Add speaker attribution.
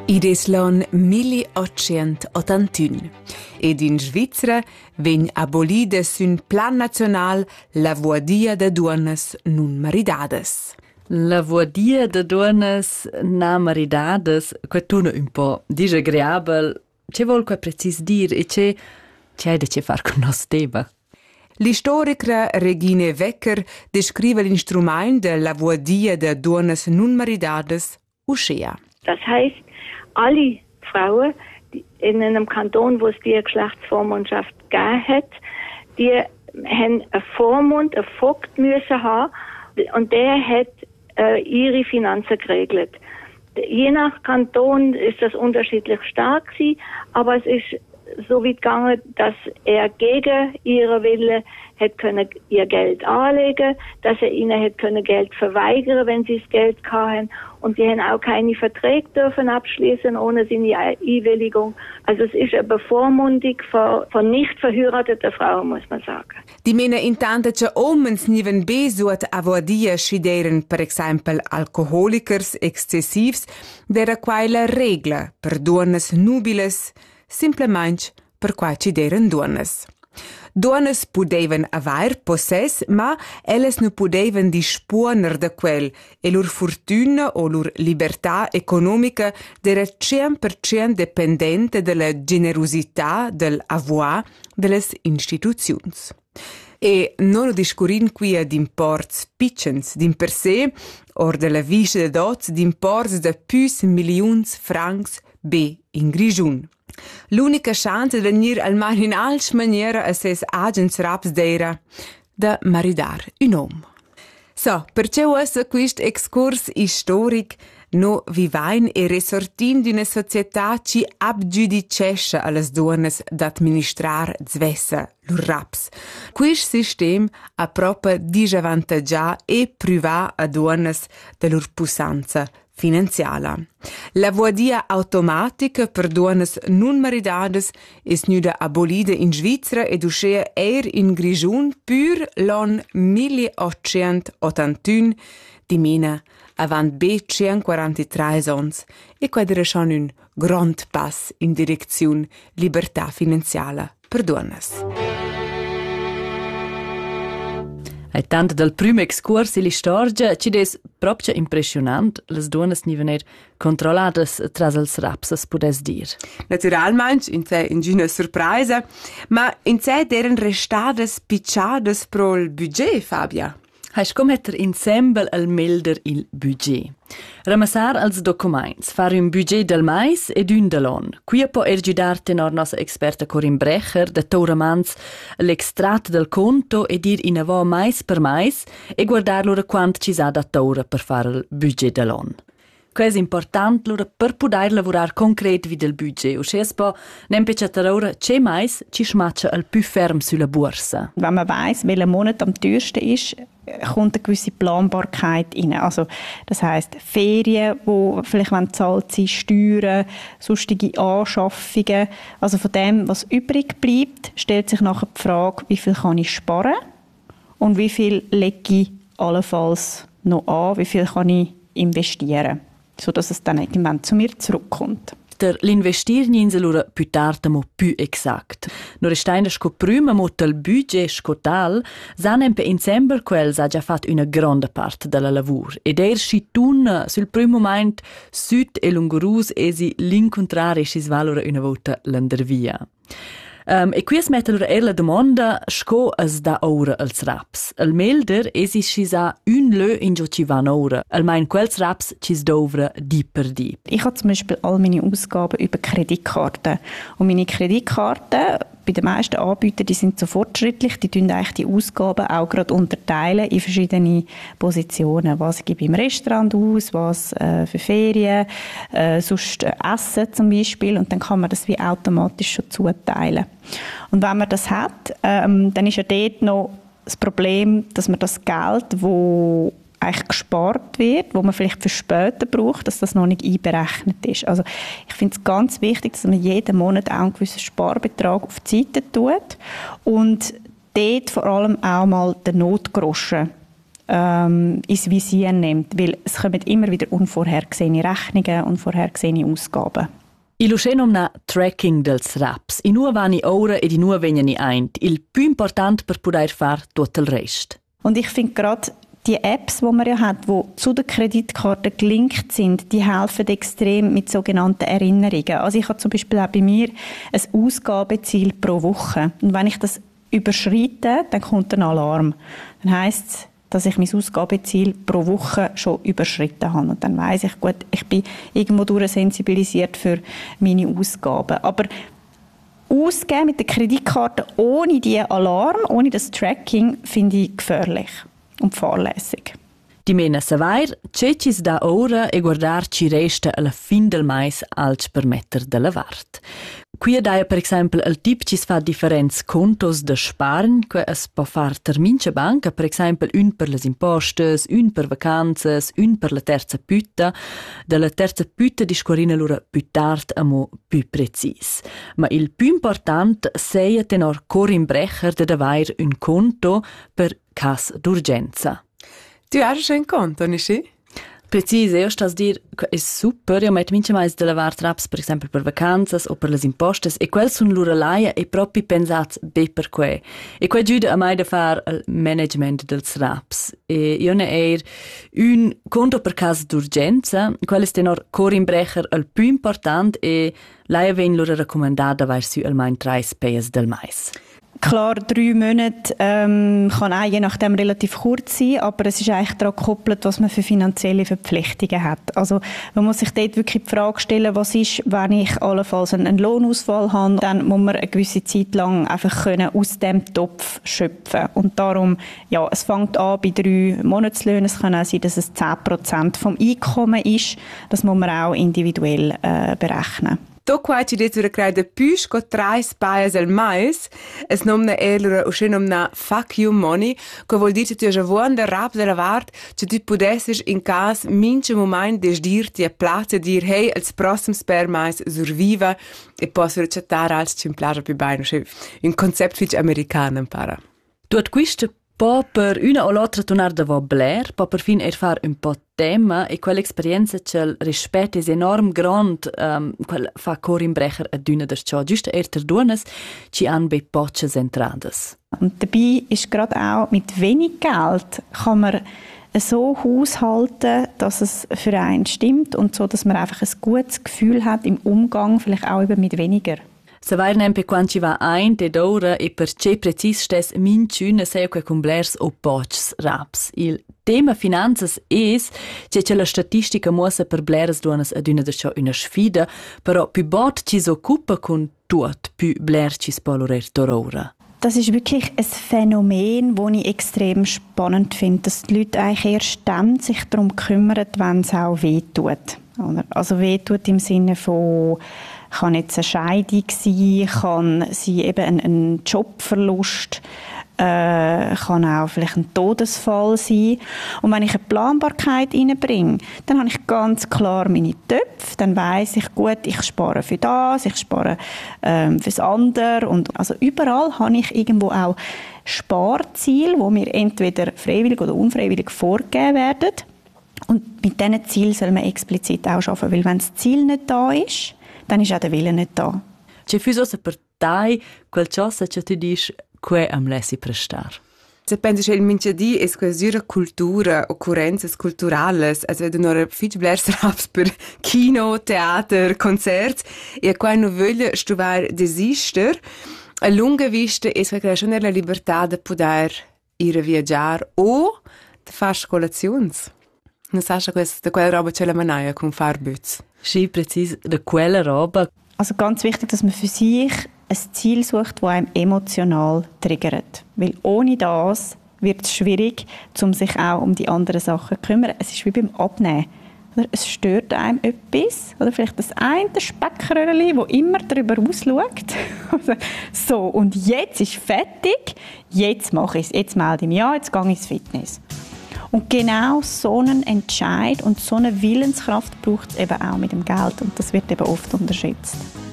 Speaker 1: Ides l'an 1881 ed in Svizzera vegn abolida sün plan national la vuadia de duonnas nun maridades.
Speaker 2: La vuadia de duonnas na maridades, quai tuna un po' disagreabel. Ce vol quai precis dir e ce hai de ce far con nos teba?
Speaker 1: L'istorica Regine Wecker descrive l'instrument de la vuadia de duonnas nun maridades uschea.
Speaker 3: Das heißt, alle Frauen in einem Kanton, wo es die Geschlechtsvormundschaft gegeben hat, die haben einen Vormund, einen Vogt müssen haben und der hat ihre Finanzen geregelt. Je nach Kanton ist das unterschiedlich stark gewesen, aber es ist so weit gegangen, dass er gegen ihren Willen hat können ihr Geld anlegen, dass er ihnen hat können Geld verweigern, wenn sie das Geld hatten, und sie haben auch keine Verträge dürfen abschließen ohne seine Einwilligung. Also es ist eine Bevormundung von nicht verheirateten Frauen, muss man sagen.
Speaker 1: Die mena intanto che omens niven besuat avodia scideren per exempel alcoholikers excessivs, dera quaila regla per duonnas nubiles, simplemente per quai ci deren duonnas. Duonnas pudevan avair possess, ma elles nu pudevan disponer de quel e lur fortuna o lur libertà economica d'era 100% dependente della generosità del avoir delles instituziuns. E non discurin qui d'imports pitchens d'in per sé, or della visce de dots d'imports de plus miliuns francs be in grigiun. L'unica chance de venir almeno in altra maniera a ses agens raps d'era da maridar un om. So, perché ussa quist excurs historic no vivain e resortin d'una società ci abgiudicesce allas duonnas d'administrar zvessa lur raps. Quist sistem a propa disavantagià e privar a duonnas de lur pussanza finanziala. La vuadia automatica per duonnas nun maridades es nuda abolida in Svizzera ed uschea in Grigiun pur l'an 1881 di mena avant be 43 ans e quadra schon un grand pass in direzione libertà finanziala per duonnas.
Speaker 2: E tant del primo excurs in l'istorgia ci des proprio impressionant las duonas ni vener controlladas tras els rapsas pudes dir.
Speaker 1: Naturalmente, in sé ingina surpresa, ma in sé deren restadas picciadas pro il budget, Fabia.
Speaker 2: Hai com metter ensemble al melder il budget. Ramassar als documents, fare un budget del mais ed un de l'on. Qui può ergidar tenor nostra experta Corinne Brecher da Tauramans l'extrat del conto e dir in avò mais per mais e guardar loro quant ci sa da Taura per fare il budget de l'on. Questo è importante loro per poter lavorare concreto vid il budget. Usce es po nempece ora c'è mais ci smaccia al più ferm sulla borsa.
Speaker 4: Wenn man weiss, welcher Monat am teuersten ist, kommt eine gewisse Planbarkeit rein. Also, das heisst, Ferien, die vielleicht gezahlt sind, Steuern, sonstige Anschaffungen. Also von dem, was übrig bleibt, stellt sich nachher die Frage, wie viel kann ich sparen und wie viel lege ich allenfalls noch an, wie viel kann ich investieren, sodass es dann irgendwann zu mir zurückkommt.
Speaker 2: L'investir ninse lura più tarda mo più exact. No restaina sco prima mo tal budget scotal, sanem pe ensemble quels ha già fatto una grande parte della lavur. Ed schi tun sul primo moment süd e lungurus esi l'incontrare si svalora una volta l'andervia. E qui es mette la domanda sco es da ora als raps. El melder esi si sa un lö in jo ci van ora. Almein quels raps ci sdovra di per di.
Speaker 4: Ich habe zum Beispiel all meine Ausgaben über Kreditkarten. Und meine Kreditkarten, bei den meisten Anbietern, die sind so fortschrittlich, die tun eigentlich die Ausgaben auch gerade unterteilen in verschiedene Positionen. Was gebe ich im Restaurant aus, was für Ferien, sonst Essen zum Beispiel. Und dann kann man das wie automatisch schon zuteilen. Und wenn man das hat, dann ist ja dort noch das Problem, dass man das Geld, das eigentlich gespart wird, wo man vielleicht für später braucht, dass das noch nicht einberechnet ist. Also ich finde es ganz wichtig, dass man jeden Monat auch einen gewissen Sparbetrag auf die Seite tut und dort vor allem auch mal den Notgroschen ins Visier nimmt, weil es kommen immer wieder unvorhergesehene Rechnungen, unvorhergesehene Ausgaben.
Speaker 2: Il uscenomna tracking dels raps. In nur vani ora e di nur vegni eint. Il più important per poter far tutto il rest.
Speaker 4: Und ich finde gerade die Apps, die man ja hat, die zu der Kreditkarte gelinkt sind, die helfen extrem mit sogenannten Erinnerungen. Also ich habe zum Beispiel auch bei mir ein Ausgabeziel pro Woche. Und wenn ich das überschreite, dann kommt ein Alarm. Dann heisst es, dass ich mein Ausgabeziel pro Woche schon überschritten habe. Und dann weiss ich, gut, ich bin irgendwo durchsensibilisiert für meine Ausgaben. Aber ausgeben mit der Kreditkarte ohne diesen Alarm, ohne das Tracking, finde ich gefährlich und fahrlässig.
Speaker 2: Di mena savair, cecis da ora e guardar ci resta alla fin del mais als permetter della vart. Qui daia per esempio il tip ci fa differents contos de sparen, que es può far termince banca, per esempio un per les impostes, un per vacanzas, un per la terza pütta. Della terza pütta discorrina lura più tard amo più precis. Ma il più important seia tenor corimbrecher de davair un conto per cas d'urgenza.
Speaker 1: Tu hai schon ein Konto, nicht?
Speaker 2: Precis, io sto a dire che è super, io metto mince mais della VAR traps, per esempio per vacanzas o per le impostes, e quel sono loro laia e proprio pensati be per que. E qua giuda a mai da fare il management dels raps. E io ne è un conto per caso d'urgenza, quel è tenor corimbrecher il più importante e laia ven loro raccomandata verso almeno 3 spes del mais.
Speaker 4: Klar, 3 Monate kann auch je nachdem relativ kurz sein, aber es ist eigentlich daran gekoppelt, was man für finanzielle Verpflichtungen hat. Also man muss sich dort wirklich die Frage stellen, was ist, wenn ich allenfalls einen Lohnausfall habe, dann muss man eine gewisse Zeit lang einfach können aus dem Topf schöpfen. Und darum, ja, es fängt an bei 3 Monatslöhnen. Es kann auch sein, dass es 10% vom Einkommen ist. Das muss man auch individuell berechnen.
Speaker 1: To qua ci detto da creare più co 3 spaies al mais, es nomna elura o se nomna fuck you money, che vuol dire che tu già vuoi andare rap della vart, che tu potessi in cas mince moment desdirti a plazza dir hey, als prossimo per mais surviva e posso ricettare als cimplaggio più bene, un concept fitch americano impara.
Speaker 2: Tu at quista po per una o l'altra tornar da Blair, po per fin far un po' tema e quell'esperienza c'è il rispetto è enorm grand, quel fa corimbrecher ad una der ciò, giusto duones ci han bei poches entradas.
Speaker 4: Und dabei ist gerade auch mit wenig Geld kann man so haushalten, dass es für einen stimmt und so, dass man einfach ein gutes Gefühl hat im Umgang, vielleicht auch eben mit weniger.
Speaker 2: Se vai nempe quan ci va ein ed ora e per ce precis stes minciuna sei que con blers o pocs raps. Il tema finanzas es che la statistica muossa per blers duonas ad una de ciò una sfida, però più bot ci s'occupa con tuot, più bler ci spolorer torora.
Speaker 4: Das ist wirklich ein Phänomen, das ich extrem spannend finde, dass die Leute eigentlich erst dann sich darum kümmern, wenn es auch wehtut. Also wehtut im Sinne von kann jetzt eine Scheidung sein, kann sie eben ein Jobverlust, kann auch vielleicht ein Todesfall sein. Und wenn ich eine Planbarkeit reinbringe, dann habe ich ganz klar meine Töpfe, dann weiss ich, gut, ich spare für das, ich spare fürs andere. Und also überall habe ich irgendwo auch Sparziele, die mir entweder freiwillig oder unfreiwillig vorgegeben werden. Und mit diesen Zielen soll man explizit auch arbeiten, weil wenn das Ziel nicht da ist, dann ist auch der Wille nicht da.
Speaker 2: C'è più cosa per te, quel cosa che tu dici che am lessi prestar.
Speaker 1: Se pensi che il minchedì è quasi cultura, occurrenze culturali, also vedo nur viel blers raps per Kino, Theater, Konzert, e qua non voglio studiare desister, a lunga vista è schon la libertà di poter ir a viaggiare o di fare colazioni. Non sai da quella roba c'è la manaia con Farbütz.
Speaker 2: Sì, precis, da quella roba.
Speaker 4: Also ganz wichtig, dass man für sich ein Ziel sucht, das einem emotional triggert. Weil ohne das wird es schwierig, um sich auch um die anderen Sachen zu kümmern. Es ist wie beim Abnehmen. Es stört einem etwas. Oder vielleicht das eine Speckröhrchen, das immer darüber ausschaut. So, und jetzt ist fertig. Jetzt mache ich es. Jetzt melde ich mich an, jetzt gehe ich ins Fitness. Und genau so einen Entscheid und so eine Willenskraft braucht es eben auch mit dem Geld. Und das wird eben oft unterschätzt.